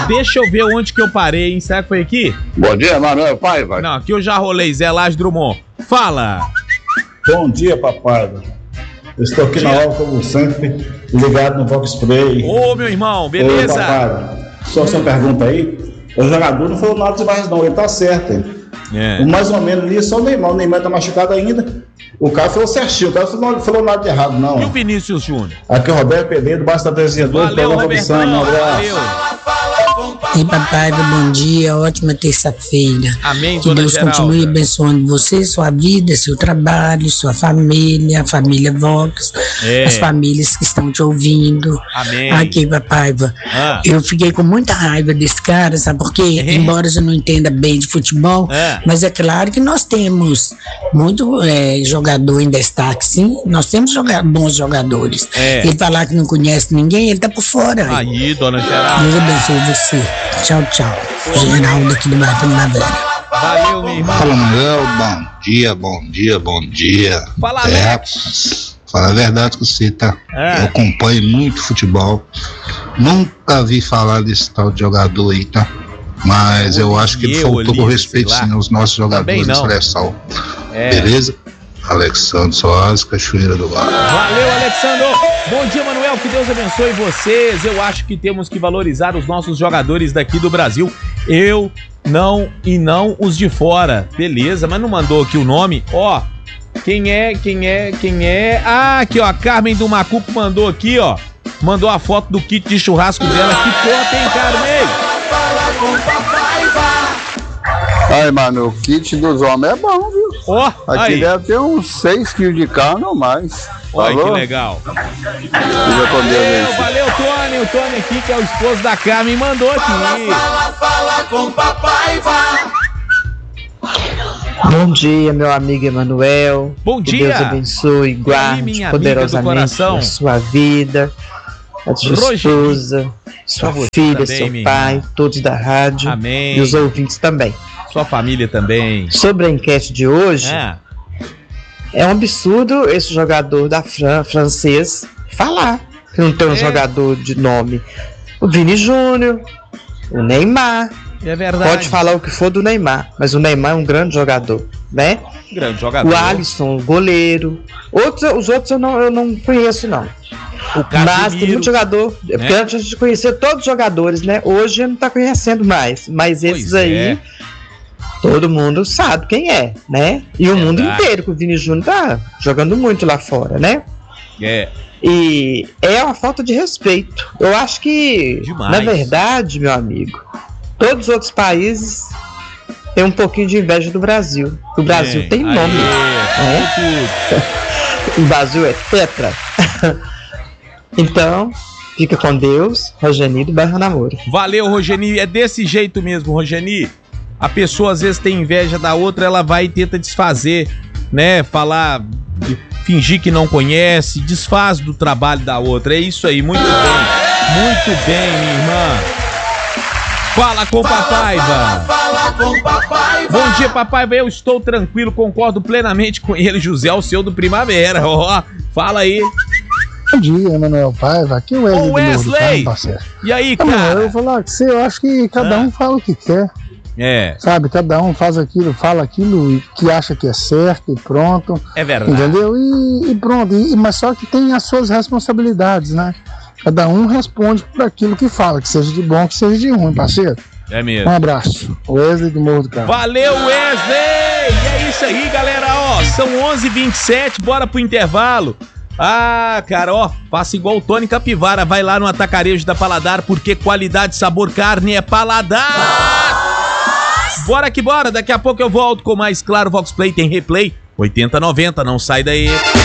Deixa eu ver onde que eu parei, hein? Será que foi aqui? Bom dia, Manuel Paiva. Não, aqui eu já rolei, Zé Lage Drummond. Fala! Bom dia, papai. Eu estou aqui na aula, como sempre, ligado no Vox Play. Ô, meu irmão, beleza? Oi, papai. Só essa pergunta aí. O jogador não falou nada demais, não. Ele tá certo, hein? Mais ou menos ali, só o Neymar tá machucado ainda. O cara falou certinho, o cara não falou nada de errado, não. E o Vinícius Júnior? Aqui é o Roberto Pedreiro, basta da Terezinha 2, valeu, Robertão, valeu. E papai, bom dia, ótima terça-feira. Amém, que Deus continue abençoando você, sua vida, seu trabalho, sua família, a família Vox, as famílias que estão te ouvindo. Amém. Aqui, papai, eu fiquei com muita raiva desse cara, sabe por quê? Embora eu não entenda bem de futebol, mas é claro que nós temos muito jogador em destaque, sim. Nós temos bons jogadores. Ele falar que não conhece ninguém, ele tá por fora. Aí, dona Geralda. Deus abençoe você. Tchau, tchau. Geraldo aqui do Bairro Primavera. Valeu, meu irmão. Fala, Manuel. Bom dia. Fala, Alex. Fala a verdade com você, tá? Eu acompanho muito futebol. Nunca vi falar desse tal de jogador aí, tá? Mas eu acho que ele faltou com respeito, sim, aos nossos jogadores da seleção. Beleza? Alexandre Soares, Cachoeira do Bar. Valeu, Alexandre. Bom dia, Manuel. Que Deus abençoe vocês. Eu acho que temos que valorizar os nossos jogadores daqui do Brasil. Eu não os de fora. Beleza, mas não mandou aqui o nome. Ó, quem é? Ah, aqui, ó, a Carmen do Macuco mandou aqui, ó. Mandou a foto do kit de churrasco dela. Que foto, hein, Carmen? Fala com papai, Ai, mano, o kit dos homens é bom, viu? Aqui deve ter uns 6 quilos de carne ou mais. Olha que legal. Valeu, Tony. O Tony aqui, que é o esposo da Carmen, mandou aqui. Fala com papai, Bom dia, meu amigo Emanuel. Bom dia. Que Deus abençoe e guarde poderosamente a sua vida, a sua esposa, sua filha, seu pai, todos da rádio. Amém. E os ouvintes também. Sua família também. Sobre a enquete de hoje, é um absurdo esse jogador francês falar que não tem um jogador de nome. O Vini Júnior, o Neymar. É verdade. Pode falar o que for do Neymar, mas o Neymar é um grande jogador, né? Grande jogador. O Alisson, o goleiro. Os outros eu não conheço, não. Mas tem muito jogador, porque antes a gente conhecia todos os jogadores, né? Hoje a gente não tá conhecendo mais, mas esses aí... Todo mundo sabe quem é, né? E o mundo inteiro, que o Vini Júnior tá jogando muito lá fora, né? E é uma falta de respeito. Eu acho que, na verdade, meu amigo, todos os outros países têm um pouquinho de inveja do Brasil. O Brasil tem nome. O Brasil é tetra. Então, fica com Deus, Rogeni do Bairro Namoro. Valeu, Rogeni. É desse jeito mesmo, Rogeni. A pessoa às vezes tem inveja da outra, ela vai e tenta desfazer, né? Falar, fingir que não conhece, desfaz do trabalho da outra. É isso aí, muito bem, minha irmã. Fala com papai, Fala com papai. Bom dia, papai. Eu estou tranquilo, concordo plenamente com ele, José, o seu do Primavera. Fala aí. Bom dia, Manuel Paiva. Aqui é o Wesley. E aí, cara? Eu vou falar com você, eu acho que cada um fala o que quer. Sabe, cada um faz aquilo, fala aquilo que acha que é certo e pronto. É verdade. Entendeu? E pronto. Mas só que tem as suas responsabilidades, né? Cada um responde por aquilo que fala, que seja de bom, que seja de ruim, parceiro. É mesmo. Um abraço. Wesley do Morro do Carmo. Valeu, Wesley! E é isso aí, galera. São 11h27, bora pro intervalo. Cara, faça igual o Tony Capivara. Vai lá no Atacarejo da Paladar, porque qualidade, sabor, carne é paladar. Bora que bora, daqui a pouco eu volto com mais Claro Vox Play, tem replay 80/90, não sai daí.